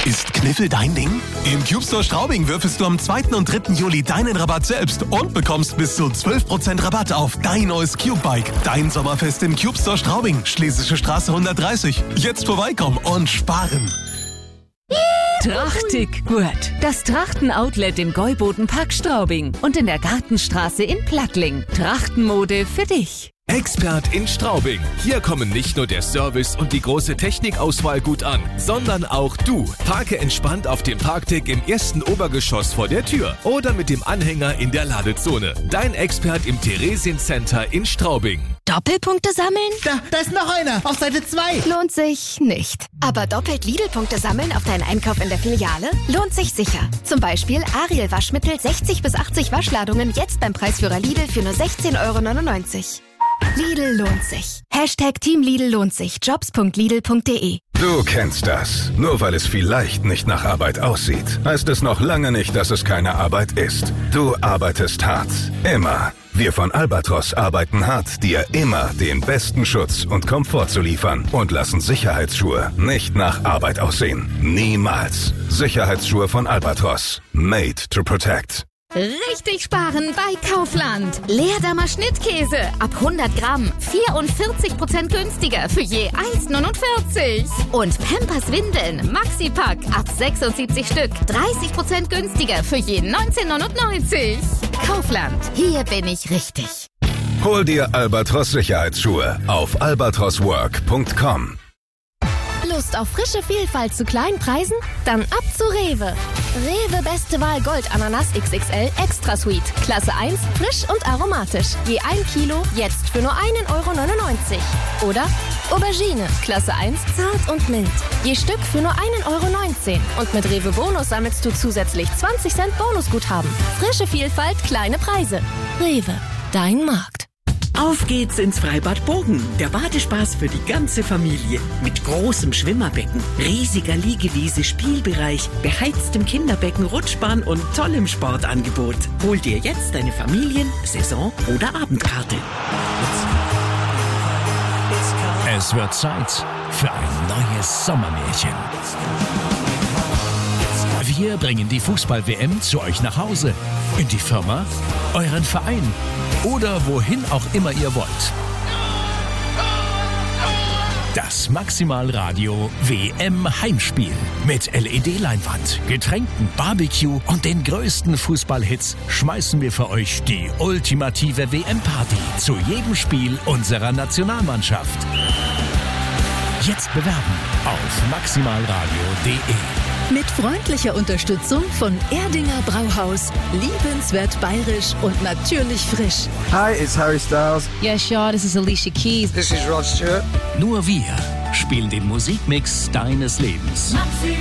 Ist Kniffel dein Ding? Im CubeStore Straubing würfelst du am 2. und 3. Juli deinen Rabatt selbst und bekommst bis zu 12% Rabatt auf dein neues Cube-Bike. Dein Sommerfest im CubeStore Straubing, Schlesische Straße 130. Jetzt vorbeikommen und sparen. Trachtig gut. Das Trachten-Outlet im Gäuboden-Park Straubing und in der Gartenstraße in Plattling. Trachtenmode für dich. Expert in Straubing. Hier kommen nicht nur der Service und die große Technikauswahl gut an, sondern auch du. Parke entspannt auf dem Parkdeck im ersten Obergeschoss vor der Tür oder mit dem Anhänger in der Ladezone. Dein Expert im Theresiencenter in Straubing. Doppelpunkte sammeln? Da ist noch einer, auf Seite 2. Lohnt sich nicht. Aber doppelt Lidl-Punkte sammeln auf deinen Einkauf in der Filiale? Lohnt sich sicher. Zum Beispiel Ariel Waschmittel 60 bis 80 Waschladungen jetzt beim Preisführer Lidl für nur 16,99 €. Lidl lohnt sich. Hashtag Team Lidl lohnt sich. Jobs.lidl.de. Du kennst das. Nur weil es vielleicht nicht nach Arbeit aussieht, heißt es noch lange nicht, dass es keine Arbeit ist. Du arbeitest hart. Immer. Wir von Albatros arbeiten hart, dir immer den besten Schutz und Komfort zu liefern und lassen Sicherheitsschuhe nicht nach Arbeit aussehen. Niemals. Sicherheitsschuhe von Albatros. Made to protect. Richtig sparen bei Kaufland. Leerdammer Schnittkäse ab 100 Gramm 44% günstiger für je 1,49. Und Pampers Windeln Maxi-Pack ab 76 Stück 30% günstiger für je 19,99. Kaufland, hier bin ich richtig. Hol dir Albatros Sicherheitsschuhe auf albatroswork.com. Lust auf frische Vielfalt zu kleinen Preisen? Dann ab zu Rewe. Rewe Beste Wahl Gold Ananas XXL Extra Sweet. Klasse 1, frisch und aromatisch. Je 1 Kilo, jetzt für nur 1,99 €. Oder Aubergine, Klasse 1, zart und mild. Je Stück für nur 1,19 €. Und mit Rewe Bonus sammelst du zusätzlich 20 Cent Bonusguthaben. Frische Vielfalt, kleine Preise. Rewe, dein Markt. Auf geht's ins Freibad Bogen. Der Badespaß für die ganze Familie. Mit großem Schwimmerbecken, riesiger Liegewiese, Spielbereich, beheiztem Kinderbecken, Rutschbahn und tollem Sportangebot. Hol dir jetzt deine Familien-, Saison- oder Abendkarte. Es wird Zeit für ein neues Sommermärchen. Wir bringen die Fußball-WM zu euch nach Hause, in die Firma, euren Verein oder wohin auch immer ihr wollt. Das Maximalradio WM Heimspiel mit LED-Leinwand, Getränken, Barbecue und den größten Fußballhits schmeißen wir für euch die ultimative WM-Party zu jedem Spiel unserer Nationalmannschaft. Jetzt bewerben auf maximalradio.de. Mit freundlicher Unterstützung von Erdinger Brauhaus. Liebenswert bayerisch und natürlich frisch. Hi, it's Harry Styles. Yeah, sure, this is Alicia Keys. This is Rod Stewart. Nur wir spielen den Musikmix deines Lebens.